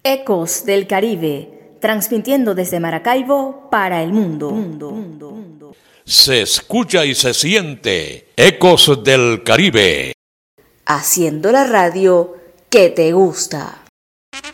Ecos del Caribe, transmitiendo desde Maracaibo para el mundo. Se escucha y se siente Ecos del Caribe. Haciendo la radio que te gusta.